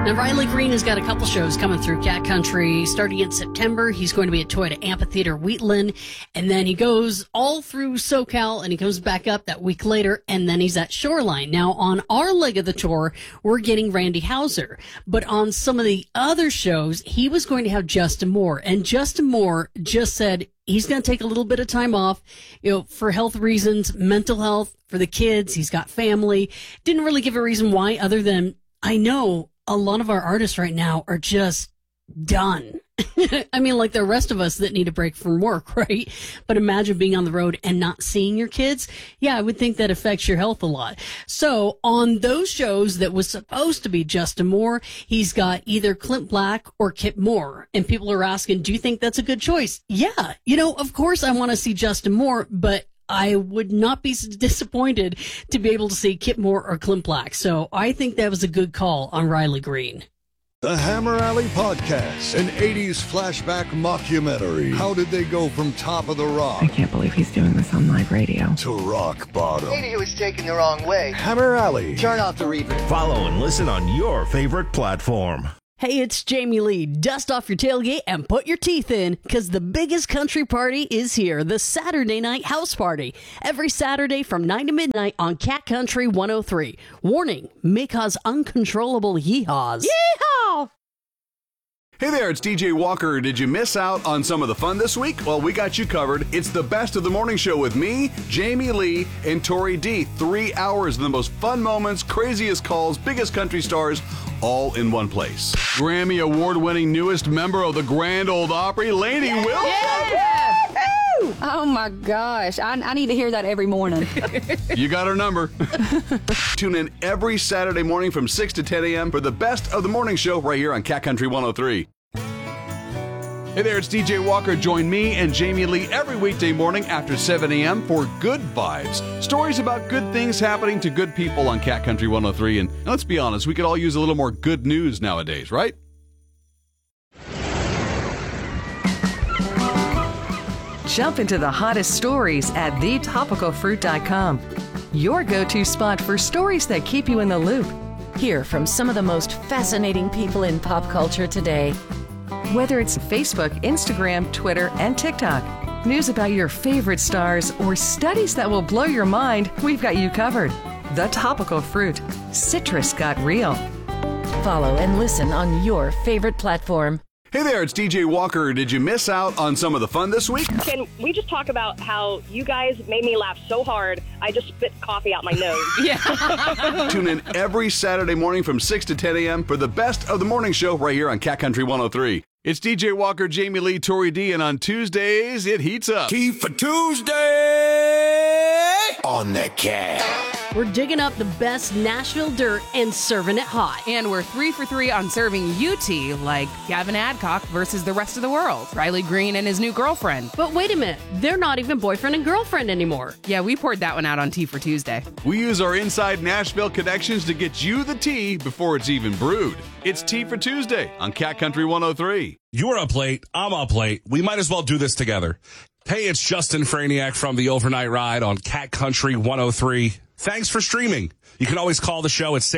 Now, Riley Green has got a couple shows coming through Cat Country. Starting in September, he's going to be at Toyota Amphitheater Wheatland, and then he goes all through SoCal, and he comes back up that week later, and then he's at Shoreline. Now, on our leg of the tour, we're getting Randy Houser, but on some of the other shows, he was going to have Justin Moore, and Justin Moore just said he's going to take a little bit of time off, for health reasons, mental health, for the kids. He's got family. Didn't really give a reason why, other than, I know a lot of our artists right now are just done. I mean, like the rest of us that need a break from work, right? But imagine being on the road and not seeing your kids. Yeah, I would think that affects your health a lot. So on those shows that was supposed to be Justin Moore, he's got either Clint Black or Kip Moore. And people are asking, do you think that's a good choice? Yeah. Of course I want to see Justin Moore, but I would not be disappointed to be able to see Kip Moore or Clint Black. So I think that was a good call on Riley Green. The Hammer Alley Podcast, an 80s flashback mockumentary. How did they go from top of the rock? I can't believe he's doing this on live radio. To rock bottom. Maybe he was taken the wrong way. Hammer Alley. Turn off the reverb. Follow and listen on your favorite platform. Hey, it's Jamie Lee. Dust off your tailgate and put your teeth in, because the biggest country party is here, the Saturday Night House Party. Every Saturday from 9 to midnight on Cat Country 103. Warning, may cause uncontrollable yeehaws. Yeehaw! Hey there, it's DJ Walker. Did you miss out on some of the fun this week? Well, we got you covered. It's the best of the morning show with me, Jamie Lee, and Tori D. 3 hours of the most fun moments, craziest calls, biggest country stars, all in one place. Grammy Award-winning newest member of the Grand Ole Opry, Lainey Wilson. Yeah. Oh my gosh, I need to hear that every morning. You got her number. Tune in every Saturday morning from 6 to 10 a.m. for the best of the morning show right here on Cat Country 103. Hey there, it's DJ Walker. Join me and Jamie Lee every weekday morning after 7 a.m. for Good Vibes. Stories about good things happening to good people on Cat Country 103. And let's be honest, we could all use a little more good news nowadays, right? Jump into the hottest stories at thetopicalfruit.com. Your go-to spot for stories that keep you in the loop. Hear from some of the most fascinating people in pop culture today. Whether it's Facebook, Instagram, Twitter, and TikTok, news about your favorite stars, or studies that will blow your mind, we've got you covered. The Topical Fruit. Citrus got real. Follow and listen on your favorite platform. Hey there, it's DJ Walker. Did you miss out on some of the fun this week? Can we just talk about how you guys made me laugh so hard, I just spit coffee out my nose? Yeah. Tune in every Saturday morning from 6 to 10 a.m. for the best of the morning show right here on Cat Country 103. It's DJ Walker, Jamie Lee, Tori D, and on Tuesdays, it heats up. Tea for Tuesday on the Cat. We're digging up the best Nashville dirt and serving it hot. And we're 3 for 3 on serving you tea, like Gavin Adcock versus the rest of the world, Riley Green and his new girlfriend. But wait a minute, they're not even boyfriend and girlfriend anymore. Yeah, we poured that one out on Tea for Tuesday. We use our inside Nashville connections to get you the tea before it's even brewed. It's Tea for Tuesday on Cat Country 103. You're up late, I'm up late. We might as well do this together. Hey, it's Justin Franiak from the Overnight Ride on Cat Country 103. Thanks for streaming. You can always call the show at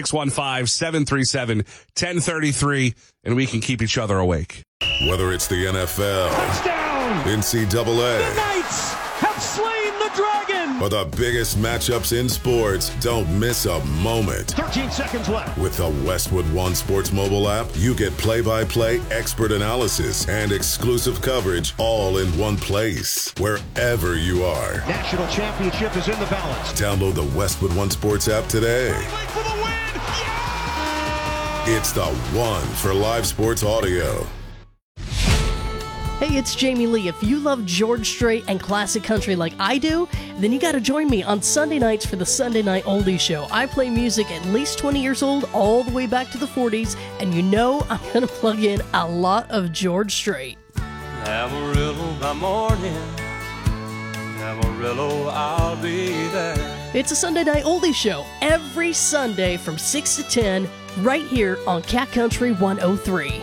615-737-1033, and we can keep each other awake. Whether it's the NFL, touchdown, NCAA, the Knights have slain the Dragon, or the biggest matchups in sports, don't miss a moment. 13 seconds left. With the Westwood One Sports mobile app, you get play-by-play expert analysis and exclusive coverage all in one place, wherever you are. National championship is in the balance. Download the Westwood One Sports app today. For the win! Yeah! It's the one for live sports audio. Hey, it's Jamie Lee. If you love George Strait and classic country like I do, then you got to join me on Sunday nights for the Sunday Night Oldie Show. I play music at least 20 years old, all the way back to the 40s, and you know I'm going to plug in a lot of George Strait. Amarillo by morning, Amarillo, I'll be there. It's a Sunday Night Oldie Show every Sunday from 6 to 10 right here on Cat Country 103.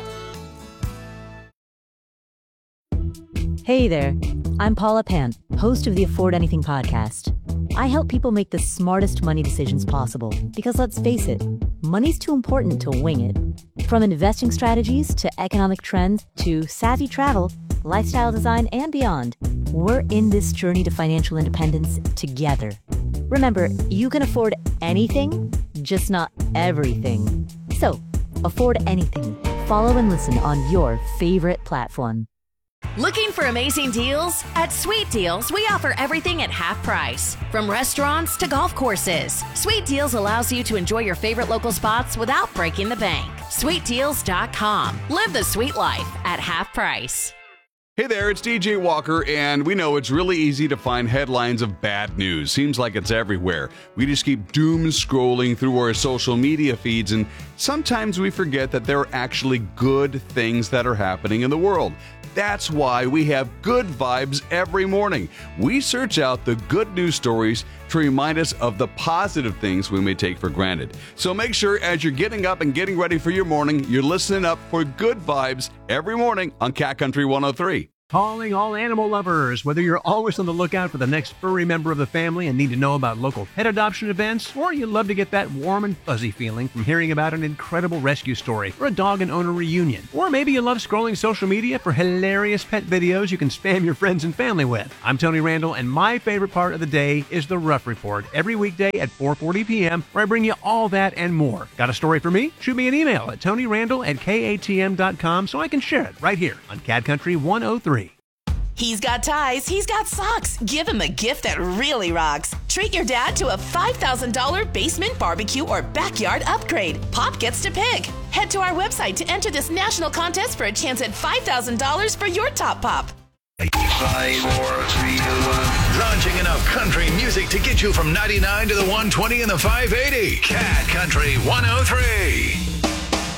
Hey there, I'm Paula Pant, host of the Afford Anything podcast. I help people make the smartest money decisions possible because let's face it, money's too important to wing it. From investing strategies to economic trends to savvy travel, lifestyle design, and beyond, we're in this journey to financial independence together. Remember, you can afford anything, just not everything. So, afford anything. Follow and listen on your favorite platform. Looking for amazing deals? At Sweet Deals, we offer everything at half price. From restaurants to golf courses, Sweet Deals allows you to enjoy your favorite local spots without breaking the bank. SweetDeals.com. Live the sweet life at half price. Hey there, it's DJ Walker, and we know it's really easy to find headlines of bad news. Seems like it's everywhere. We just keep doom scrolling through our social media feeds, and sometimes we forget that there are actually good things that are happening in the world. That's why we have Good Vibes every morning. We search out the good news stories to remind us of the positive things we may take for granted. So make sure as you're getting up and getting ready for your morning, you're listening up for Good Vibes every morning on Cat Country 103. Calling all animal lovers. Whether you're always on the lookout for the next furry member of the family and need to know about local pet adoption events, or you love to get that warm and fuzzy feeling from hearing about an incredible rescue story or a dog and owner reunion, or maybe you love scrolling social media for hilarious pet videos you can spam your friends and family with. I'm Tony Randall, and my favorite part of the day is the Rough Report every weekday at 4:40 p.m., where I bring you all that and more. Got a story for me? Shoot me an email at TonyRandall@KATM.com so I can share it right here on Cat Country 103. He's got ties, he's got socks. Give him a gift that really rocks. Treat your dad to a $5,000 basement barbecue or backyard upgrade. Pop gets to pick. Head to our website to enter this national contest for a chance at $5,000 for your top pop. 5, 4, 3, 2, 1. Launching enough country music to get you from 99 to the 120 and the 580. Cat Country 103.